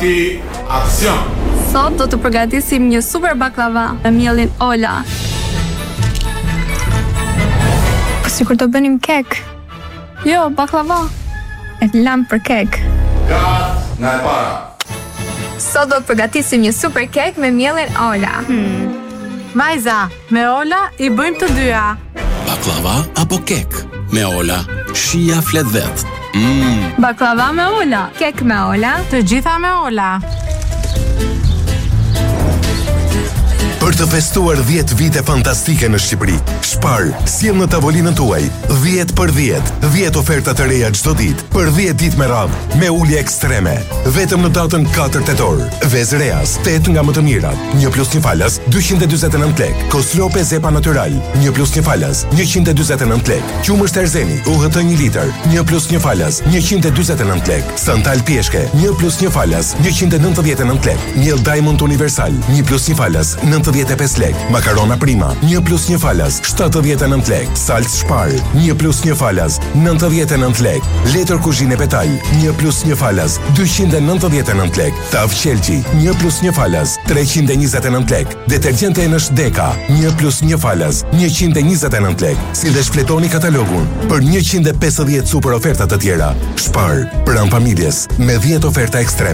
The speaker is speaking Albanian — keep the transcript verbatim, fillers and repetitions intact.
Gati, aksion! Sot do të përgatisim një super baklava me mielin Ola. Po sikur do bënim kek. Jo, baklava. E lam për kek. Gat, nga e para. Sot do të përgatisim një super kek me mielin Ola. Hmm. Majza, me Ola i bëjmë të dyja. Baklava apo kek? Me Ola, shija flet vet. Mm. Baklava me Ola, kek me Ola, të gjitha me Ola. Për të festuar dhjetë vite fantastike në Shqipëri, Spar sjell në tavolinën tuaj dhjetë për dhjetë, dhjetë oferta të reja çdo ditë, për dhjetë ditë me radhë, me ulje ekstreme. Vetëm në datën katër tetor. Vezë Reas, tetë nga më të mirat, një plus një falas, dyqind e dyzet e nëntë lekë. Koslope Zepa Natural, një plus një falas, njëqind e dyzet e nëntë lekë. Qumësht Erzeni, U H T një litër, një plus një falas, njëqind e dyzet e nëntë lekë. Santal Pjeshke, një plus një falas, njëqind e nëntëdhjetë e nëntë lekë. Miell Diamond Universal, një plus një falas, nëntëdhjetë e pesë lekë. Makarona Prima, një plus një falas, shtatëdhjetë e nëntë lekë. Salc Spar, një plus një falas, nëntëdhjetë e nëntë lekë. Letër kuzhine Petal, një plus një falas, dyqind e nëntëdhjetë e nëntë lekë. Tav Qelqi, një plus një falas, treqind e njëzet e nëntë lekë. Detergjent Enësh Deka, një plus një falas, njëqind e njëzet e nëntë lekë. Si dhe shfletoni katalogun për njëqind e pesëdhjetë super oferta të tjera. Spar, pranë familjes, me dhjetë oferta ekstreme.